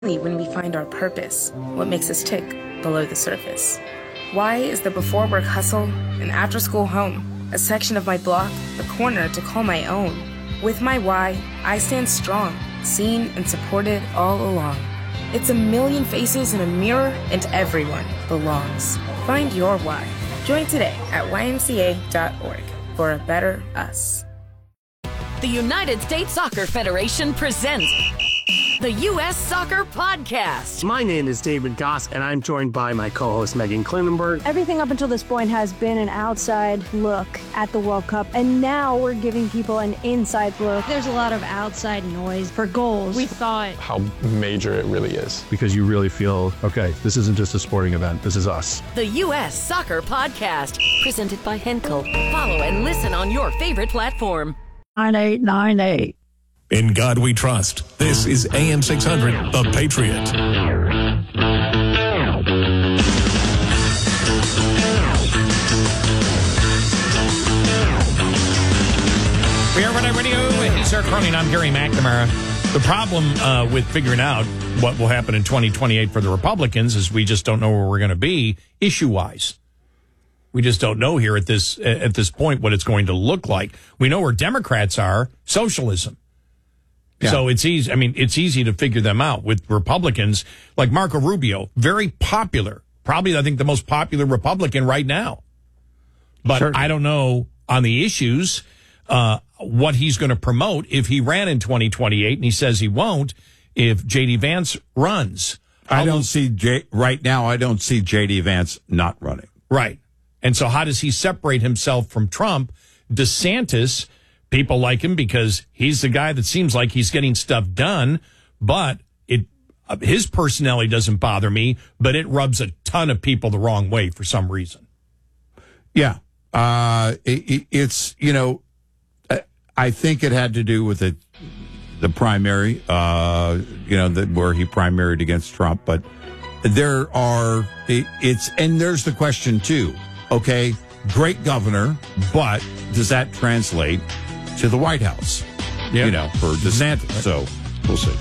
When we find our purpose, what makes us tick below the surface. Why is the before-work hustle an after-school home, a section of my block, a corner to call my own? With my why, I stand strong, seen and supported all along. It's a million faces in a mirror, and everyone belongs. Find your why. Join today at ymca.org for a better us. The United States Soccer Federation presents the U.S. Soccer Podcast. My name is David Goss, and I'm joined by my co-host Megan Klinenberg. Everything up until this point has been an outside look at the World Cup, and now we're giving people an inside look. There's a lot of outside noise for goals. We thought how major it really is. Because you really feel, okay, this isn't just a sporting event, this is us. The U.S. Soccer Podcast, presented by Henkel. Follow and listen on your favorite platform. 9898. In God we trust. This is AM 600, The Patriot. We are Red Eye Radio. He's Eric Cronin. I'm Gary McNamara. The problem with figuring out what will happen in 2028 for the Republicans is we just don't know where we're going to be issue-wise. We just don't know here at this point what it's going to look like. We know where Democrats are, socialism. Yeah. So it's easy. I mean, it's easy to figure them out. With Republicans like Marco Rubio, very popular, probably I think the most popular Republican right now. But certainly, I don't know on the issues what he's going to promote if he ran in 2028, and he says he won't if J.D. Vance runs. I don't see J.D. Vance not running. Right. And so how does he separate himself from Trump? DeSantis, people like him because he's the guy that seems like he's getting stuff done, but his personality doesn't bother me, but it rubs a ton of people the wrong way for some reason. Yeah. It's, I think it had to do with the primary, where he primaried against Trump, but and there's the question too. Okay, great governor, but does that translate to the White House? Yeah. For DeSantis. Right. So we'll see.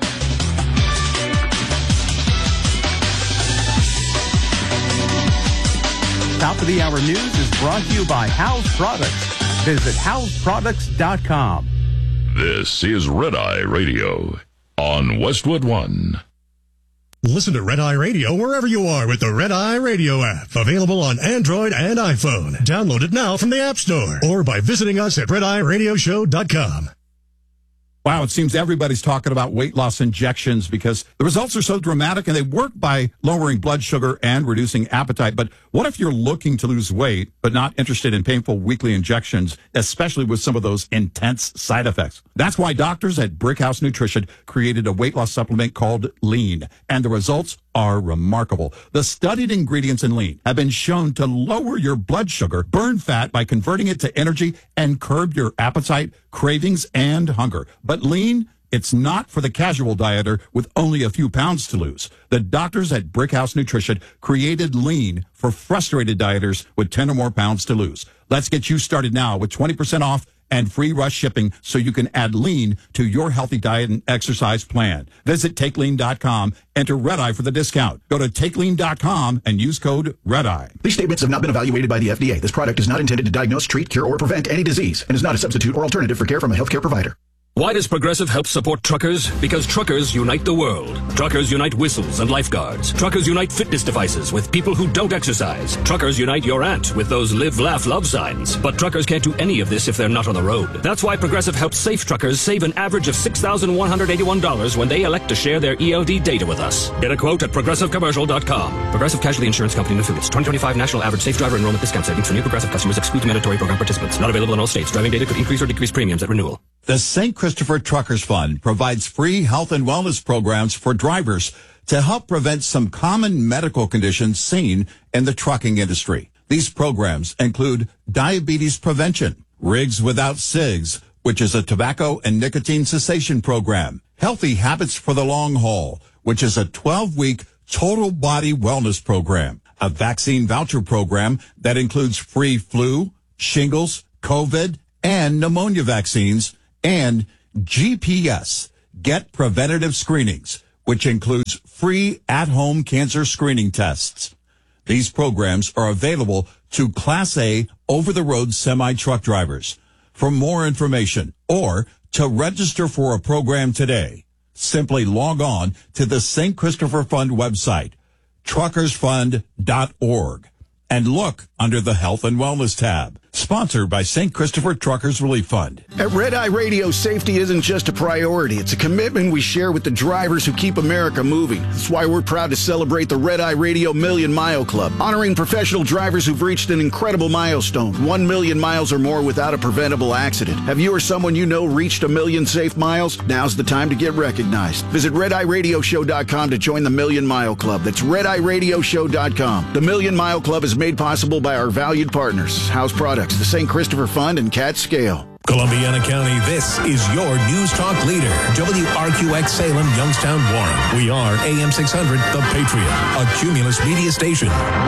Top of the hour news is brought to you by House Products. Visit houseproducts.com. This is Red Eye Radio on Westwood One. Listen to Red Eye Radio wherever you are with the Red Eye Radio app. Available on Android and iPhone. Download it now from the App Store or by visiting us at redeyeradioshow.com. Wow, it seems everybody's talking about weight loss injections because the results are so dramatic and they work by lowering blood sugar and reducing appetite. But what if you're looking to lose weight but not interested in painful weekly injections, especially with some of those intense side effects? That's why doctors at Brickhouse Nutrition created a weight loss supplement called Lean, and the results are remarkable. The studied ingredients in Lean have been shown to lower your blood sugar, burn fat by converting it to energy, and curb your appetite, cravings, and hunger. But Lean, it's not for the casual dieter with only a few pounds to lose. The doctors at Brickhouse Nutrition created Lean for frustrated dieters with 10 or more pounds to lose. Let's get you started now with 20% off and free rush shipping so you can add Lean to your healthy diet and exercise plan. Visit TakeLean.com, enter Red Eye for the discount. Go to TakeLean.com and use code Red Eye. These statements have not been evaluated by the FDA. This product is not intended to diagnose, treat, cure, or prevent any disease and is not a substitute or alternative for care from a healthcare provider. Why does Progressive help support truckers? Because truckers unite the world. Truckers unite whistles and lifeguards. Truckers unite fitness devices with people who don't exercise. Truckers unite your aunt with those live, laugh, love signs. But truckers can't do any of this if they're not on the road. That's why Progressive helps safe truckers save an average of $6,181 when they elect to share their ELD data with us. Get a quote at ProgressiveCommercial.com. Progressive Casualty Insurance Company and Affiliates. 2025 National Average Safe Driver Enrollment Discount Savings for new Progressive customers excludes mandatory program participants. Not available in all states. Driving data could increase or decrease premiums at renewal. The St. Christopher Truckers Fund provides free health and wellness programs for drivers to help prevent some common medical conditions seen in the trucking industry. These programs include diabetes prevention, Rigs Without Cigs, which is a tobacco and nicotine cessation program, Healthy Habits for the Long Haul, which is a 12-week total body wellness program, a vaccine voucher program that includes free flu, shingles, COVID, and pneumonia vaccines, and GPS, Get Preventative Screenings, which includes free at-home cancer screening tests. These programs are available to Class A over-the-road semi-truck drivers. For more information or to register for a program today, simply log on to the St. Christopher Fund website, truckersfund.org, and look under the Health and Wellness tab. Sponsored by St. Christopher Truckers Relief Fund. At Red Eye Radio, safety isn't just a priority. It's a commitment we share with the drivers who keep America moving. That's why we're proud to celebrate the Red Eye Radio Million Mile Club, honoring professional drivers who've reached an incredible milestone, 1 million miles or more without a preventable accident. Have you or someone you know reached 1 million safe miles? Now's the time to get recognized. Visit RedEyeRadioShow.com to join the Million Mile Club. That's RedEyeRadioShow.com. The Million Mile Club is made possible by our valued partners, House Products, the St. Christopher Fund, and Cat Scale. Columbiana County, this is your news talk leader. WRQX Salem, Youngstown, Warren. We are AM 600, The Patriot, a Cumulus media station.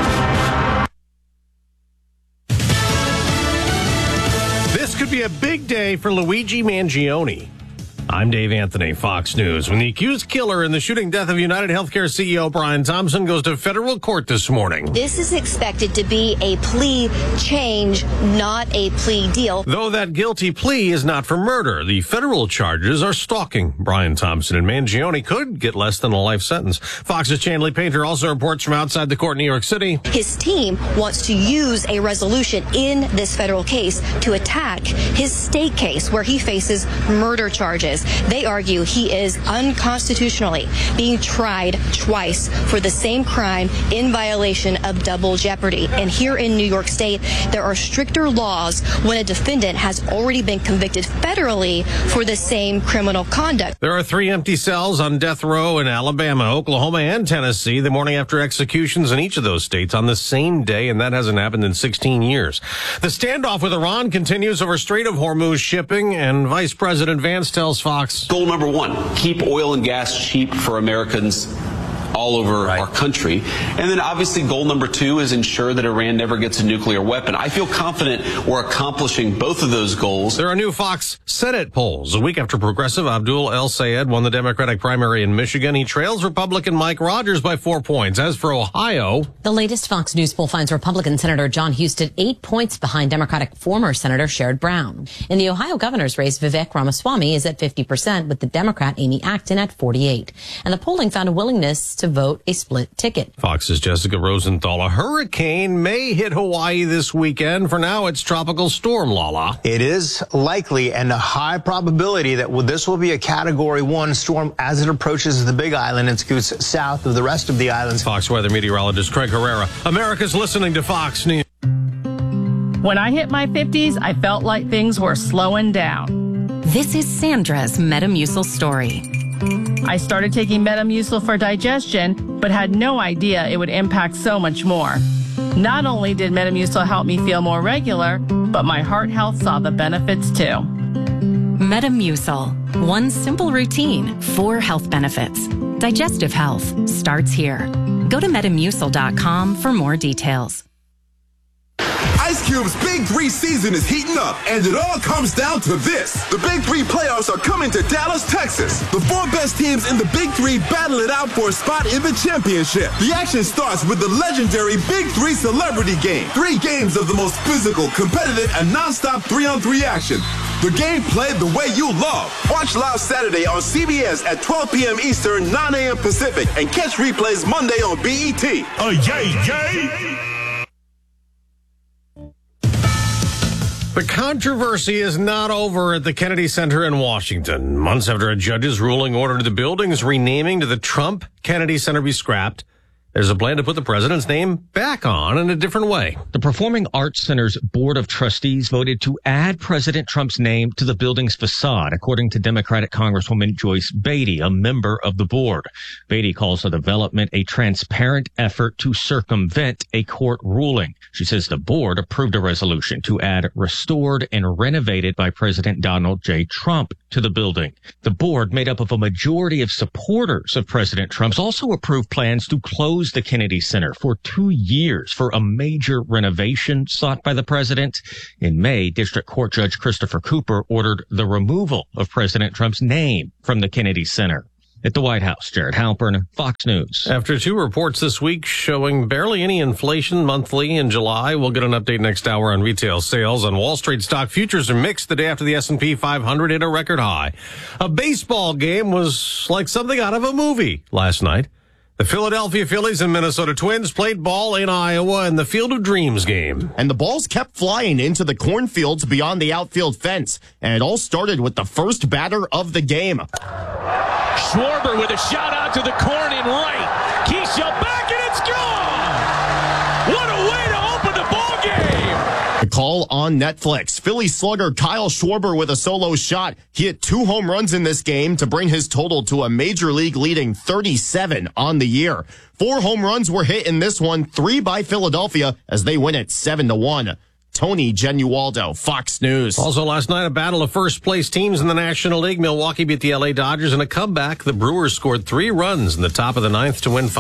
This could be a big day for Luigi Mangione. I'm Dave Anthony, Fox News. When the accused killer in the shooting death of United Healthcare CEO Brian Thompson goes to federal court this morning. This is expected to be a plea change, not a plea deal. Though that guilty plea is not for murder, the federal charges are stalking Brian Thompson, and Mangione could get less than a life sentence. Fox's Chanley Painter also reports from outside the court in New York City. His team wants to use a resolution in this federal case to attack his state case where he faces murder charges. They argue he is unconstitutionally being tried twice for the same crime in violation of double jeopardy. And here in New York State, there are stricter laws when a defendant has already been convicted federally for the same criminal conduct. There are 3 empty cells on death row in Alabama, Oklahoma, and Tennessee the morning after executions in each of those states on the same day, and that hasn't happened in 16 years. The standoff with Iran continues over Strait of Hormuz shipping, and Vice President Vance tells Fox, goal number 1, keep oil and gas cheap for Americans all over our country. And then obviously goal number 2 is ensure that Iran never gets a nuclear weapon. I feel confident we're accomplishing both of those goals. There are new Fox Senate polls. A week after progressive Abdul El Sayed won the Democratic primary in Michigan, he trails Republican Mike Rogers by 4 points. As for Ohio, the latest Fox News poll finds Republican Senator John Husted 8 points behind Democratic former Senator Sherrod Brown. In the Ohio governor's race, Vivek Ramaswamy is at 50%, with the Democrat Amy Acton at 48%. And the polling found a willingness to vote a split ticket. Fox's Jessica Rosenthal. A hurricane may hit Hawaii this weekend. For now, it's Tropical Storm Lala. It is likely and a high probability that this will be a Category 1 storm as it approaches the Big Island and scoots south of the rest of the islands. Fox weather meteorologist Craig Herrera. America's listening to Fox News. When I hit my 50s, I felt like things were slowing down. This is Sandra's Metamucil story. I started taking Metamucil for digestion, but had no idea it would impact so much more. Not only did Metamucil help me feel more regular, but my heart health saw the benefits too. Metamucil. One simple routine, 4 health benefits. Digestive health starts here. Go to Metamucil.com for more details. Ice Cube's Big 3 season is heating up, and it all comes down to this. The Big 3 playoffs are coming to Dallas, Texas. The 4 best teams in the Big 3 battle it out for a spot in the championship. The action starts with the legendary Big 3 Celebrity Game. 3 games of the most physical, competitive, and non-stop 3-on-3 action. The game played the way you love. Watch live Saturday on CBS at 12 p.m. Eastern, 9 a.m. Pacific, and catch replays Monday on BET. Oh, yay! The controversy is not over at the Kennedy Center in Washington. Months after a judge's ruling ordered the building's renaming to the Trump Kennedy Center be scrapped, there's a plan to put the president's name back on in a different way. The Performing Arts Center's Board of Trustees voted to add President Trump's name to the building's facade, according to Democratic Congresswoman Joyce Beatty, a member of the board. Beatty calls the development a transparent effort to circumvent a court ruling. She says the board approved a resolution to add restored and renovated by President Donald J. Trump to the building. The board, made up of a majority of supporters of President Trump's, also approved plans to close the Kennedy Center for 2 years for a major renovation sought by the president. In May, District Court Judge Christopher Cooper ordered the removal of President Trump's name from the Kennedy Center. At the White House, Jared Halpern, Fox News. After 2 reports this week showing barely any inflation monthly in July, we'll get an update next hour on retail sales. On Wall Street, stock futures are mixed the day after the S&P 500 hit a record high. A baseball game was like something out of a movie last night. The Philadelphia Phillies and Minnesota Twins played ball in Iowa in the Field of Dreams game. And the balls kept flying into the cornfields beyond the outfield fence. And it all started with the first batter of the game. Schwarber with a shot out to the corn in right. Keisha back and it's gone! What a way to open the ball game! The call on Netflix. Philly slugger Kyle Schwarber with a solo shot. He hit 2 home runs in this game to bring his total to a major league leading 37 on the year. 4 home runs were hit in this one, 3 by Philadelphia as they win it 7-1. Tony Genualdo, Fox News. Also last night, a battle of first-place teams in the National League. Milwaukee beat the L.A. Dodgers in a comeback. The Brewers scored 3 runs in the top of the 9th to win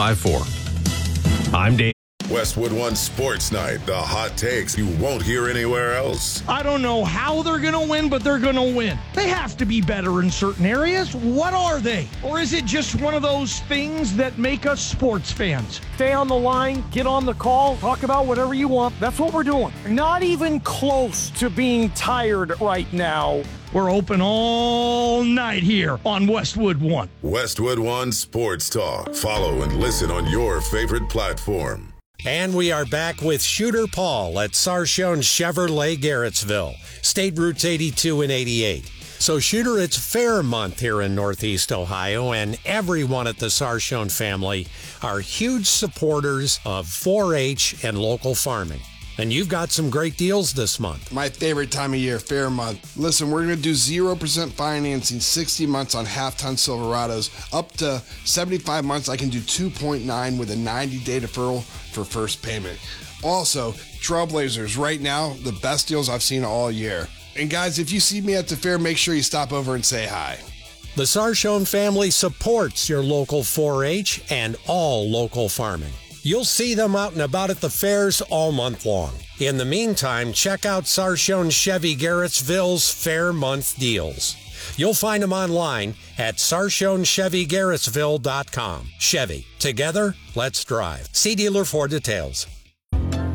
5-4. I'm Dave. Westwood One Sports Night. The hot takes you won't hear anywhere else. I don't know how they're going to win, but they're going to win. They have to be better in certain areas. What are they? Or is it just one of those things that make us sports fans? Stay on the line, get on the call, talk about whatever you want. That's what we're doing. Not even close to being tired right now. We're open all night here on Westwood One. Westwood One Sports Talk. Follow and listen on your favorite platform. And we are back with Shooter Paul at Sarshone Chevrolet Garrettsville, State Routes 82 and 88. So, Shooter, it's fair month here in Northeast Ohio, and everyone at the Sarshone family are huge supporters of 4-H and local farming. And you've got some great deals this month. My favorite time of year, fair month. Listen, we're going to do 0% financing, 60 months on half-ton Silverados. Up to 75 months, I can do 2.9 with a 90-day deferral for first payment. Also, Trailblazers, right now, the best deals I've seen all year. And guys, if you see me at the fair, make sure you stop over and say hi. The Sarshone family supports your local 4-H and all local farming. You'll see them out and about at the fairs all month long. In the meantime, check out Sarshone Chevy Garrettsville's Fair Month deals. You'll find them online at SarshoneChevyGarrettsville.com. Chevy, together, let's drive. See dealer for details.